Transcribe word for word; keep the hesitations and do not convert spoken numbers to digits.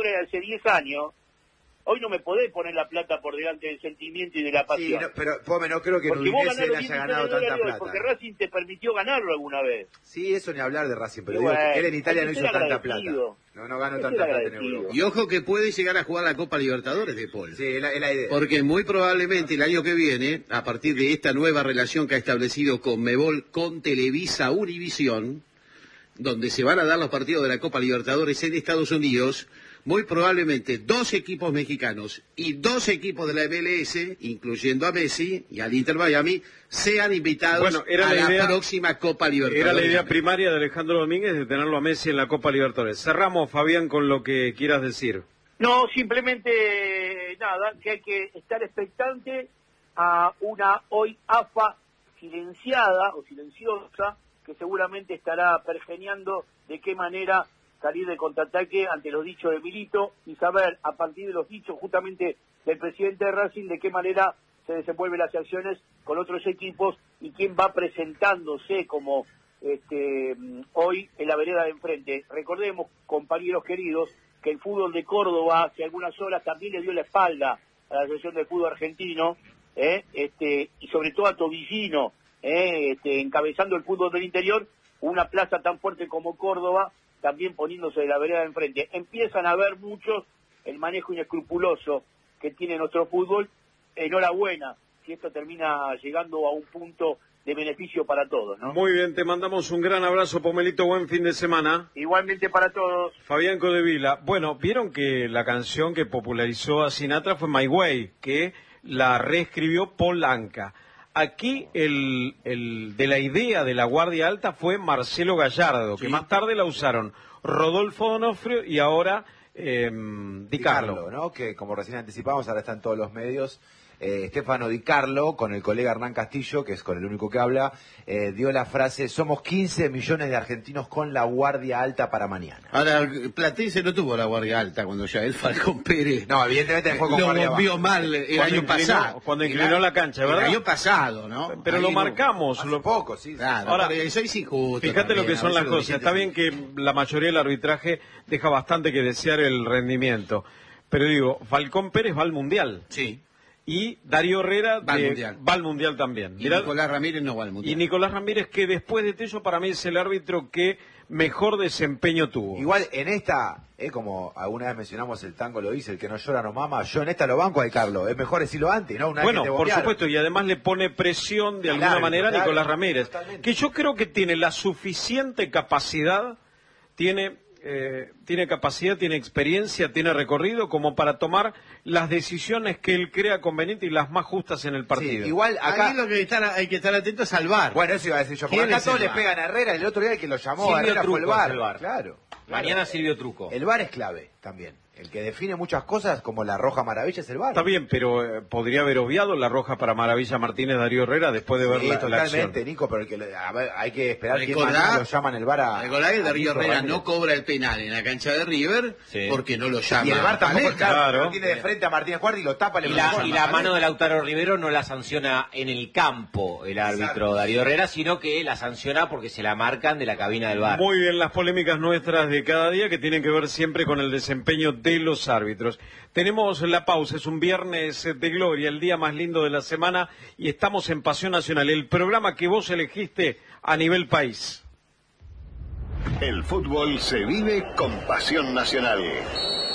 jugadores de hace diez años, hoy no me podés poner la plata por delante del sentimiento y de la pasión. Sí, no, pero Pome, no creo que porque vos Udinese ganás haya ganado tanta plata. Porque Racing te permitió ganarlo alguna vez. Sí, eso ni hablar de Racing, pero Y digo bueno, que él en Italia no hay que hizo ser tanta plata. agradecido. No, no ganó Hay que tanta ser plata en agradecido. Europa. Y ojo que puede llegar a jugar la Copa Libertadores de Paul. Sí, es la, es la idea. Porque muy probablemente el año que viene, a partir de esta nueva relación que ha establecido Conmebol con Televisa Univisión, donde se van a dar los partidos de la Copa Libertadores en Estados Unidos, muy probablemente dos equipos mexicanos y dos equipos de la M L S, incluyendo a Messi y al Inter Miami, sean invitados bueno, era a la, la idea, próxima Copa Libertadores. Era la idea primaria de Alejandro Domínguez de tenerlo a Messi en la Copa Libertadores. Cerramos, Fabián, con lo que quieras decir. No, simplemente nada, que hay que estar expectante a una hoy A F A silenciada o silenciosa, que seguramente estará pergeñando de qué manera salir de contraataque ante los dichos de Milito y saber a partir de los dichos justamente del presidente de Racing de qué manera se desenvuelven las acciones con otros equipos y quién va presentándose como este hoy en la vereda de enfrente. Recordemos, compañeros queridos, que el fútbol de Córdoba hace algunas horas también le dio la espalda a la Asociación del Fútbol Argentino, eh, este y sobre todo a Tobillino, eh, este, encabezando el fútbol del interior, una plaza tan fuerte como Córdoba, también poniéndose de la vereda de enfrente. Empiezan a ver muchos el manejo inescrupuloso que tiene nuestro fútbol. Enhorabuena si esto termina llegando a un punto de beneficio para todos, ¿no? Muy bien, te mandamos un gran abrazo, Pomelito, buen fin de semana. Igualmente para todos. Fabián Codevila. Bueno, vieron que la canción que popularizó a Sinatra fue My Way, que la reescribió Paul Anka. Aquí el, el de la idea de la Guardia Alta fue Marcelo Gallardo, sí, que más tarde la usaron Rodolfo Donofrio y ahora eh, Di Carlo. Di Carlo, ¿no? Que como recién anticipamos, ahora están todos los medios. Eh, Stefano Di Carlo, con el colega Hernán Castillo, que es con el único que habla, eh, dio la frase: somos quince millones de argentinos con la Guardia Alta para mañana. Ahora, Platense no tuvo la Guardia Alta cuando ya el Falcón Pérez... No, evidentemente fue con lo Guardia vio Baja. mal el cuando año inclinó, pasado. Cuando inclinó la cancha, ¿verdad? El año pasado, ¿no? Pero ahí lo no, marcamos. Hace lo... poco, sí. Claro, ahora, eso es injusto. Fíjate también, lo que son las lo cosas. Está bien que la mayoría del arbitraje deja bastante que desear el rendimiento. Pero digo, Falcón Pérez va al Mundial. Sí. Y Darío Herrera va al de, Mundial. Va al Mundial también. Y Mirá, Nicolás Ramírez no va al Mundial. Y Nicolás Ramírez, que después de Tello para mí es el árbitro que mejor desempeño tuvo. Igual en esta, eh, como alguna vez mencionamos, el tango lo dice, el que no llora no mama, yo en esta lo banco a Di Carlo, es mejor decirlo antes, ¿no? Una Bueno, vez que te por bombearon. supuesto, y además le pone presión de alguna Claro, manera a claro, Nicolás Ramírez, totalmente. que yo creo que tiene la suficiente capacidad, tiene... Eh, tiene capacidad, tiene experiencia, tiene recorrido como para tomar las decisiones que él crea convenientes y las más justas en el partido. Sí, igual acá... Aquí lo que estar, hay que estar atento es al V A R. Bueno, eso iba a decir yo, porque ¿Quién acá es todos el le V A R? pegan a Herrera, el otro día el que lo llamó Silvio a Herrera fue el Truco V A es R. el V A R. Claro, claro. Mañana Silvio Truco. El V A R es clave también. El que define muchas cosas, como la Roja Maravilla, es el V A R. Está bien, pero eh, podría haber obviado la roja para Maravilla Martínez Darío Herrera después de ver Sí, la, la totalmente, acción. Nico, pero el que, le- a ver, hay que esperar que Recordá- mañana lo llaman el V A R a... Recordá que a Darío Nico Herrera Ramírez. no cobra el penal en la cancha de River Sí. porque no lo llama. Y el V A R tampoco, Palestra. claro, Claro. lo tiene de frente a Martínez Cuarta y lo tapa. le Y lo la, llama. y la mano de Lautaro Rivero no la sanciona en el campo el árbitro Exacto. Darío Herrera, sino que la sanciona porque se la marcan de la cabina del V A R. Muy bien, las polémicas nuestras de cada día que tienen que ver siempre con el desempeño de los árbitros. Tenemos la pausa, es un viernes de gloria, el día más lindo de la semana y estamos en Pasión Nacional, el programa que vos elegiste a nivel país. El fútbol se vive con Pasión Nacional.